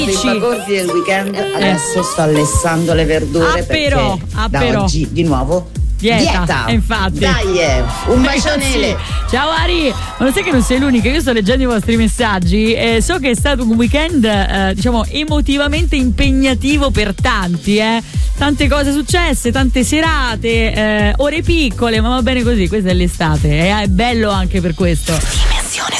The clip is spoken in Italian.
I corsi del weekend adesso sto allessando le verdure perché da oggi di nuovo dieta. Infatti. Dai, un bacione. Ciao Ari, ma lo sai che non sei l'unica, io sto leggendo i vostri messaggi e so che è stato un weekend diciamo emotivamente impegnativo per tanti, tante cose successe, tante serate, ore piccole, ma va bene così, questa è l'estate, è bello anche per questo. Dimensione